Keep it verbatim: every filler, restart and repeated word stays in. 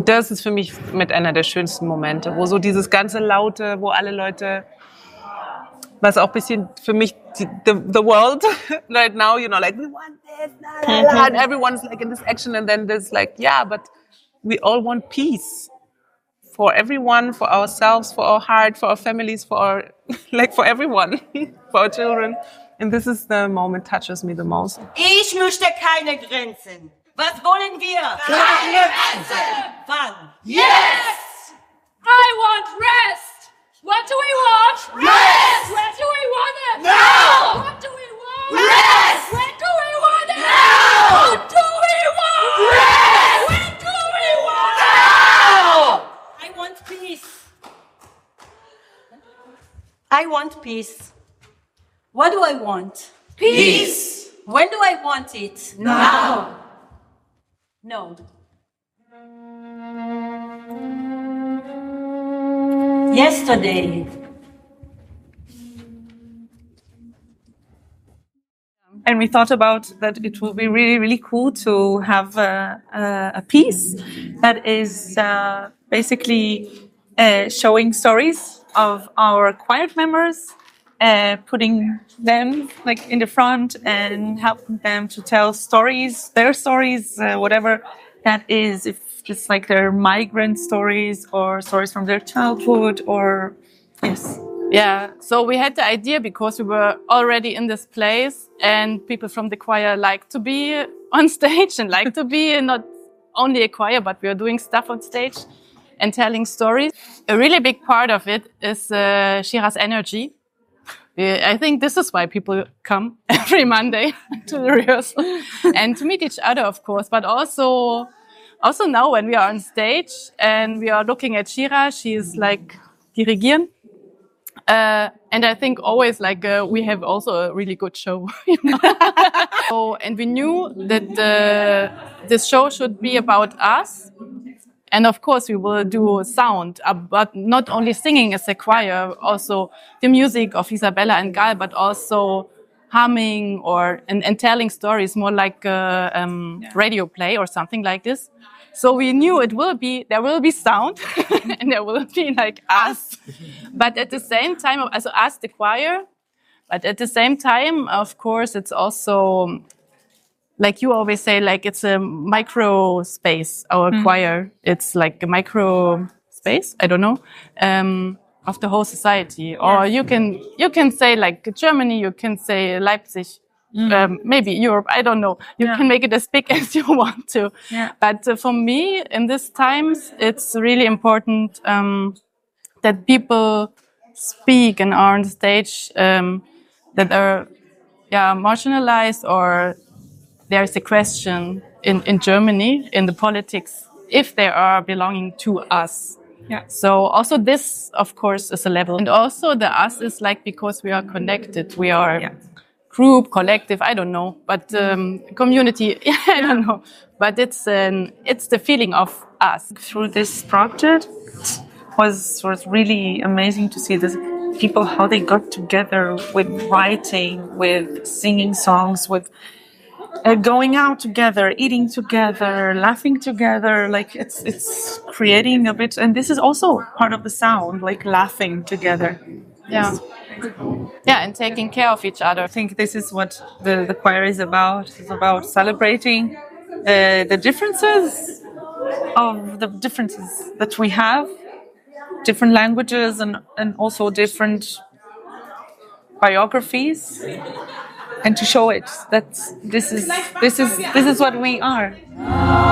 das ist für mich mit einer der schönsten Momente, wo so dieses ganze Laute, wo alle Leute, was auch ein bisschen für mich die, the, the world right now, you know, like, we want this, la, la, la, and everyone's like in this action, and then there's like, yeah, but we all want peace for everyone, for ourselves, for our heart, for our families, for our, like for everyone, for our children. And this is the moment touches me the most. Ich möchte keine Grenzen. Was wollen wir? Keine Grenzen! Wann? Yes! I want rest! What do we want? Rest! Where do we want it? Now! What do we want? Rest! When do we want it? Now! What do we want? Rest! When do we want Now! it? I want peace. I want peace. What do I want? Peace! When do I want it? Now! No. Yesterday. And we thought about that it would be really, really cool to have a, a, a piece that is uh, basically uh, showing stories of our choir members, uh, putting them like in the front and helping them to tell stories, their stories, uh, whatever that is, if it's like their migrant stories or stories from their childhood or, yes. Yeah, so we had the idea because we were already in this place and people from the choir like to be on stage and like to be not only a choir, but we are doing stuff on stage and telling stories. A really big part of it is uh, Shira's energy. I think this is why people come every Monday to the rehearsal and to meet each other, of course, but also also now when we are on stage and we are looking at Shira, she is like dirigieren. Uh, and I think always like uh, we have also a really good show. You know? So, and we knew that the, this show should be about us. And of course we will do sound, uh, but not only singing as a choir, also the music of Isabella and Gal, but also humming or and, and telling stories, more like a um, yeah. radio play or something like this. So we knew it will be, there will be sound and there will be like us. But at the same time, also us, the choir, but at the same time, of course, it's also, like you always say, like it's a micro space, our mm. choir. It's like a micro space, I don't know, um, of the whole society. Or you can, you can say like Germany, you can say Leipzig. Mm. Um, maybe Europe, I don't know. You yeah. can make it as big as you want to. Yeah. But uh, for me, in these times, it's really important um, that people speak and are on the stage um, that are yeah, marginalized, or there's a question in, in Germany, in the politics, if they are belonging to us. Yeah. So also this, of course, is a level. And also the us is like because we are connected. We are... Yeah. Group, collective, I don't know, but um, community, I don't know. But it's an, it's the feeling of us. Through this project was was really amazing to see the people, how they got together with writing, with singing songs, with uh, going out together, eating together, laughing together. Like it's it's creating a bit, and this is also part of the sound, like laughing together. Yeah. Yeah, and taking care of each other. I think this is what the, the choir is about. It's about celebrating uh, the differences of the differences that we have, different languages and, and also different biographies, and to show it that this is this is this is what we are.